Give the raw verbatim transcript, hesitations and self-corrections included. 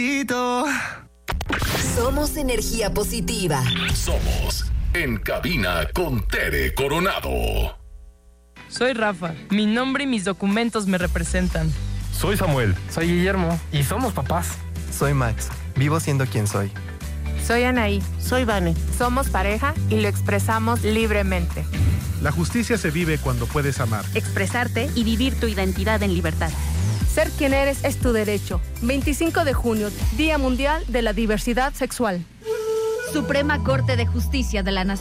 Somos energía positiva. Somos En Cabina con Tere Coronado. Soy Rafa. Mi nombre y mis documentos me representan. Soy Samuel. Soy Guillermo. Y somos papás. Soy Max. Vivo siendo quien soy. Soy Anaí. Soy Vane. Somos pareja y lo expresamos libremente. La justicia se vive cuando puedes amar, expresarte y vivir tu identidad en libertad. Ser quien eres es tu derecho. veinticinco de junio, Día Mundial de la Diversidad Sexual. Suprema Corte de Justicia de la Nación.